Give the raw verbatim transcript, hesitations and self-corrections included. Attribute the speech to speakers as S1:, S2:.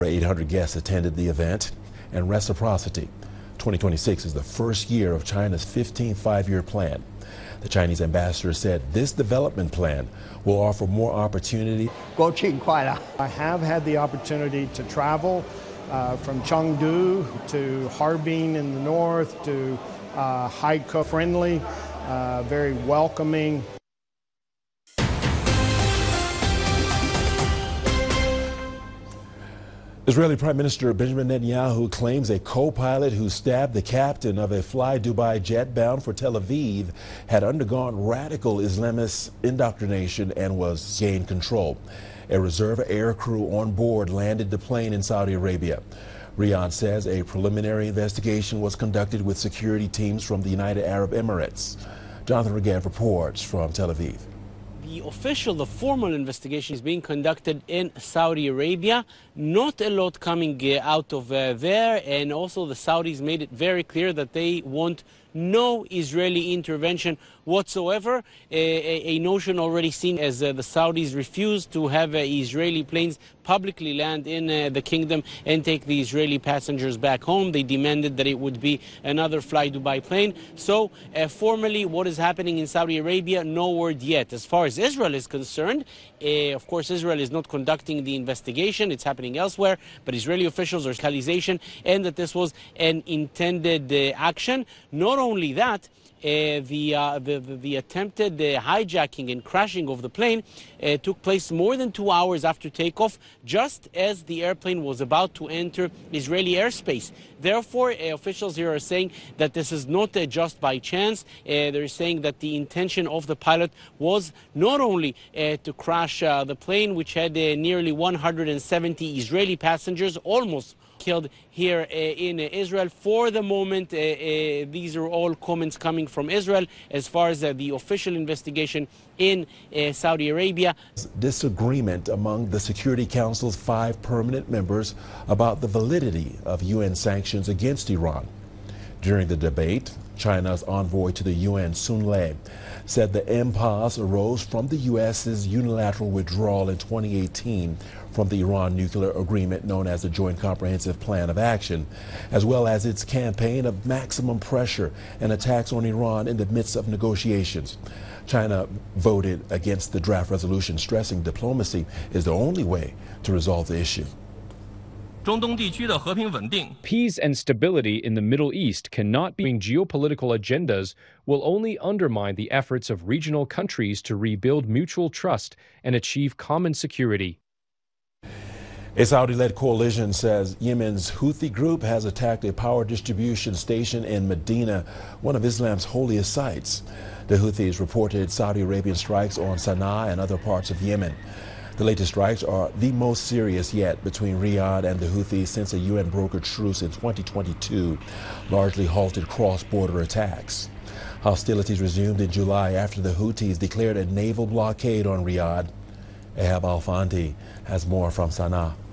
S1: eight hundred guests attended the event, and Reciprocity twenty twenty-six is the first year of China's fifteenth five-year plan. The Chinese ambassador said this development plan will offer more opportunity.
S2: I have had the opportunity to travel uh, from Chengdu to Harbin in the north to uh, Haikou, friendly, uh, very welcoming.
S1: Israeli Prime Minister Benjamin Netanyahu claims a co-pilot who stabbed the captain of a Fly Dubai jet bound for Tel Aviv had undergone radical Islamist indoctrination and was gained control. A reserve air crew on board landed the plane in Saudi Arabia. Riyadh says a preliminary investigation was conducted with security teams from the United Arab Emirates. Jonathan Regev reports from Tel Aviv.
S3: The official, the formal investigation is being conducted in Saudi Arabia. Not a lot coming uh, out of uh, there, and also the Saudis made it very clear that they want no Israeli intervention whatsoever, a, a, a notion already seen as uh, the Saudis refused to have uh, Israeli planes publicly land in uh, the kingdom and take the Israeli passengers back home. They demanded that it would be another Fly Dubai plane. So uh, formally, what is happening in Saudi Arabia, no word yet. As far as Israel is concerned, uh, of course, Israel is not conducting the investigation. It's happening elsewhere, but Israeli officials are localization and that this was an intended uh, action. Not only that, Uh, the, uh, the, the the attempted uh, hijacking and crashing of the plane uh, took place more than two hours after takeoff, just as the airplane was about to enter Israeli airspace. Therefore, uh, officials here are saying that this is not uh, just by chance. Uh, they're saying that the intention of the pilot was not only uh, to crash uh, the plane, which had uh, nearly one hundred seventy Israeli passengers, almost killed here uh, in uh, Israel. For the moment, uh, uh, these are all comments coming from Israel as far as uh, the official investigation in uh, Saudi Arabia.
S1: Disagreement among the Security Council's five permanent members about the validity of U N sanctions against Iran. During the debate, China's envoy to the U N, Sun Lei, said the impasse arose from the U S's unilateral withdrawal in twenty eighteen from the Iran nuclear agreement known as the Joint Comprehensive Plan of Action, as well as its campaign of maximum pressure and attacks on Iran in the midst of negotiations. China voted against the draft resolution, stressing diplomacy is the only way to resolve the issue.
S4: Peace and stability in the Middle East cannot be geopolitical agendas will only undermine the efforts of regional countries to rebuild mutual trust and achieve common security.
S1: A Saudi-led coalition says Yemen's Houthi group has attacked a power distribution station in Medina, one of Islam's holiest sites. The Houthis reported Saudi Arabian strikes on Sana'a and other parts of Yemen. The latest strikes are the most serious yet between Riyadh and the Houthis since a U N-brokered truce in twenty twenty-two largely halted cross-border attacks. Hostilities resumed in July after the Houthis declared a naval blockade on Riyadh. Ehab Al-Fandi has more from Sana'a.